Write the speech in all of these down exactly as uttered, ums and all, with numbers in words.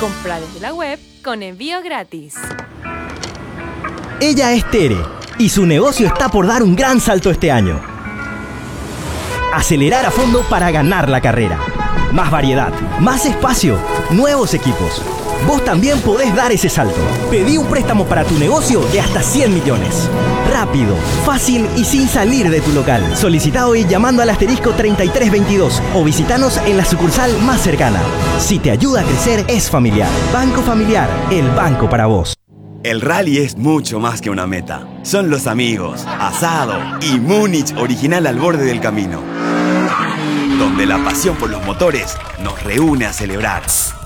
Compra desde la web con envío gratis. Ella es Tere y su negocio está por dar un gran salto este año. Acelerar a fondo para ganar la carrera. Más variedad, más espacio, nuevos equipos. Vos también podés dar ese salto. Pedí un préstamo para tu negocio de hasta cien millones. Rápido, fácil y sin salir de tu local. Solicita hoy llamando al asterisco treinta y tres veintidós o visitanos en la sucursal más cercana. Si te ayuda a crecer, es familiar. Banco Familiar, el banco para vos. El rally es mucho más que una meta. Son los amigos, asado y Múnich original al borde del camino. Donde la pasión por los motores nos reúne a celebrar.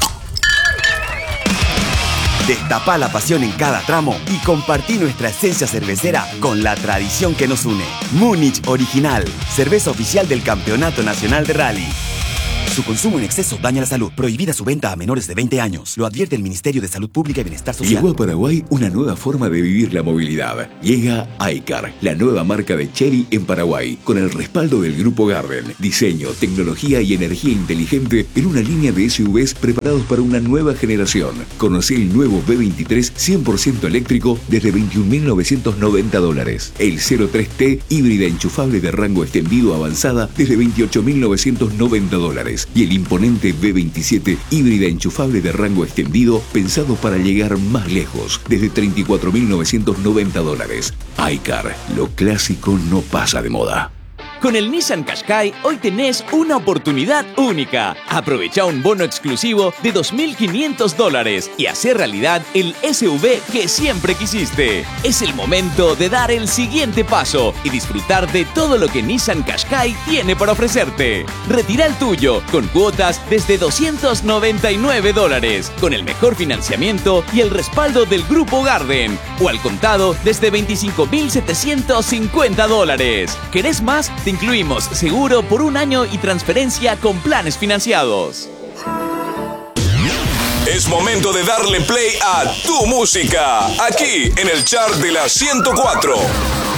Destapá la pasión en cada tramo y compartí nuestra esencia cervecera con la tradición que nos une. Múnich Original, cerveza oficial del Campeonato Nacional de Rally. Su consumo en exceso daña la salud. Prohibida su venta a menores de veinte años. Lo advierte el Ministerio de Salud Pública y Bienestar Social. Llegó a Paraguay una nueva forma de vivir la movilidad. Llega iCar, la nueva marca de Chery en Paraguay, con el respaldo del Grupo Garden. Diseño, tecnología y energía inteligente en una línea de S U Vs preparados para una nueva generación. Conocé el nuevo B veintitrés cien por ciento eléctrico desde veintiún mil novecientos noventa dólares. El cero tres T híbrida enchufable de rango extendido avanzada desde veintiocho mil novecientos noventa dólares. Y el imponente B veintisiete híbrida enchufable de rango extendido pensado para llegar más lejos desde treinta y cuatro mil novecientos noventa dólares. iCar, lo clásico no pasa de moda. Con el Nissan Qashqai hoy tenés una oportunidad única. Aprovecha un bono exclusivo de dos mil quinientos dólares y hacer realidad el S U V que siempre quisiste. Es el momento de dar el siguiente paso y disfrutar de todo lo que Nissan Qashqai tiene para ofrecerte. Retira el tuyo con cuotas desde doscientos noventa y nueve dólares, con el mejor financiamiento y el respaldo del Grupo Garden, o al contado desde veinticinco mil setecientos cincuenta dólares. ¿Querés más? Te incluimos seguro por un año y transferencia con planes financiados. Es momento de darle play a tu música, aquí en el chart de la ciento cuatro.